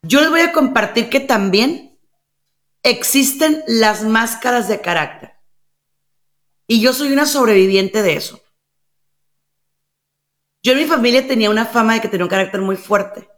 Yo les voy a compartir que también existen las máscaras de carácter. Y yo soy una sobreviviente de eso. Yo en mi familia tenía una fama de que tenía un carácter muy fuerte.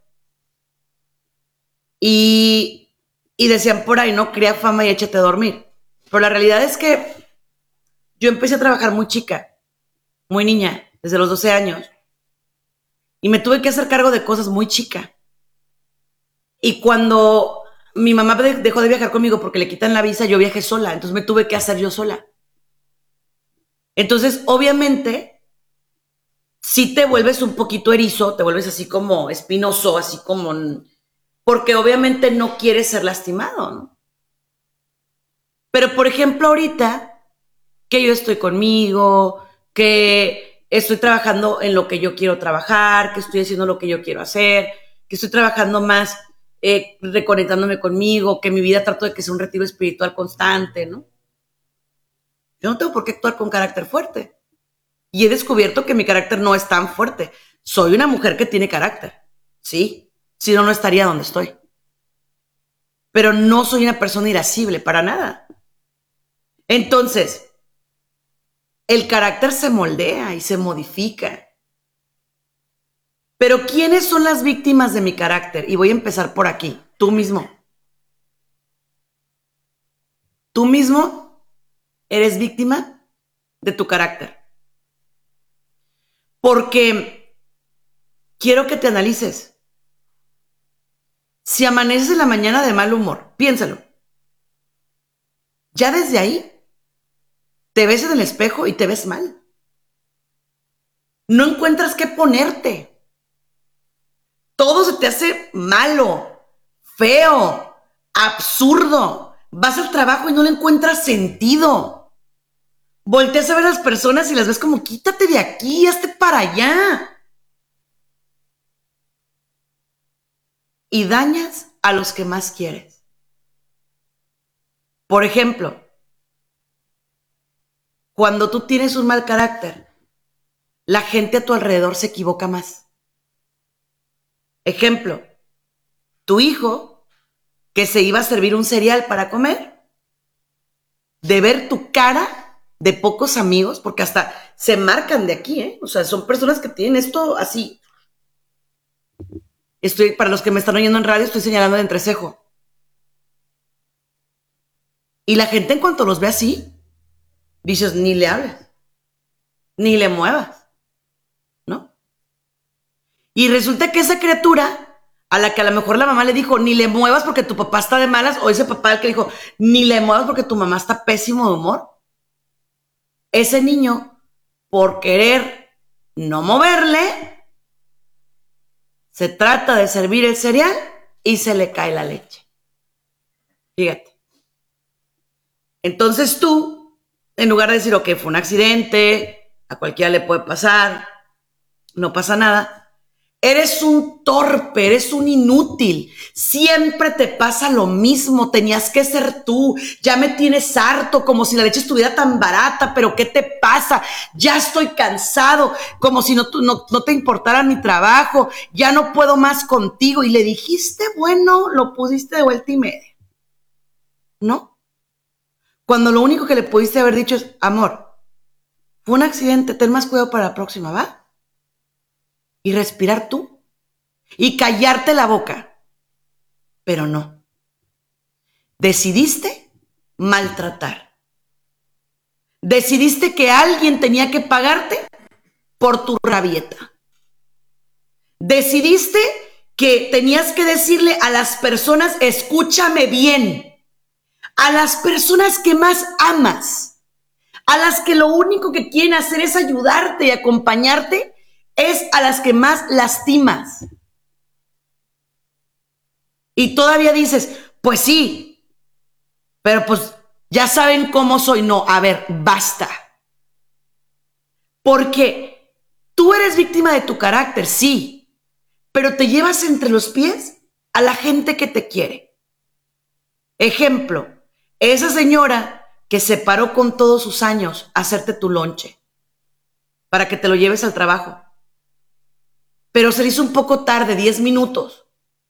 Y decían por ahí, no, cría fama y échate a dormir. Pero la realidad es que yo empecé a trabajar muy chica, muy niña, desde los 12 años. Y me tuve que hacer cargo de cosas muy chica. Y cuando mi mamá dejó de viajar conmigo porque le quitan la visa, yo viajé sola. Entonces me tuve que hacer yo sola. Entonces, obviamente, si te vuelves un poquito erizo, te vuelves así como espinoso, así como... Porque obviamente no quieres ser lastimado, ¿no? Pero, por ejemplo, ahorita que yo estoy conmigo, que estoy trabajando en lo que yo quiero trabajar, que estoy haciendo lo que yo quiero hacer, que estoy trabajando más reconectándome conmigo, que mi vida trato de que sea un retiro espiritual constante, ¿no? Yo no tengo por qué actuar con carácter fuerte. Y he descubierto que mi carácter no es tan fuerte. Soy una mujer que tiene carácter, ¿sí? Si no, no estaría donde estoy. Pero no soy una persona irascible, para nada. Entonces, el carácter se moldea y se modifica. Pero ¿quiénes son las víctimas de mi carácter? Y voy a empezar por aquí, tú mismo. Tú mismo eres víctima de tu carácter. Porque quiero que te analices. Si amaneces en la mañana de mal humor, piénsalo. Ya desde ahí te ves en el espejo y te ves mal. No encuentras qué ponerte. Todo se te hace malo, feo, absurdo. Vas al trabajo y no le encuentras sentido. Volteas a ver a las personas y las ves como, quítate de aquí, hazte para allá. Y dañas a los que más quieres. Por ejemplo, cuando tú tienes un mal carácter, la gente a tu alrededor se equivoca más. Ejemplo, tu hijo que se iba a servir un cereal para comer, de ver tu cara de pocos amigos, porque hasta se marcan de aquí, ¿eh? O sea, son personas que tienen esto así. Para los que me están oyendo en radio, estoy señalando el entrecejo. Y la gente en cuanto los ve así, dices, ni le hables, ni le muevas, ¿no? Y resulta que esa criatura, a la que a lo mejor la mamá le dijo, ni le muevas porque tu papá está de malas, o ese papá al que dijo, ni le muevas porque tu mamá está pésimo de humor, ese niño, por querer no moverle, se trata de servir el cereal y se le cae la leche. Fíjate. Entonces tú, en lugar de decir, ok, fue un accidente, a cualquiera le puede pasar, no pasa nada, eres un torpe, eres un inútil, siempre te pasa lo mismo, tenías que ser tú, ya me tienes harto, como si la leche estuviera tan barata, pero ¿qué te pasa? Ya estoy cansado, como si no te importara mi trabajo, ya no puedo más contigo. Y le dijiste, bueno, lo pusiste de vuelta y media, ¿no? Cuando lo único que le pudiste haber dicho es, amor, fue un accidente, ten más cuidado para la próxima, ¿va? Y respirar tú. Y callarte la boca. Pero no. Decidiste maltratar. Decidiste que alguien tenía que pagarte por tu rabieta. Decidiste que tenías que decirle a las personas, escúchame bien, a las personas que más amas, a las que lo único que quieren hacer es ayudarte y acompañarte, es a las que más lastimas. Y todavía dices, pues sí, pero pues ya saben cómo soy. No, a ver, basta. Porque tú eres víctima de tu carácter, sí, pero te llevas entre los pies a la gente que te quiere. Ejemplo, esa señora que se paró con todos sus años a hacerte tu lonche para que te lo lleves al trabajo, pero se le hizo un poco tarde, 10 minutos.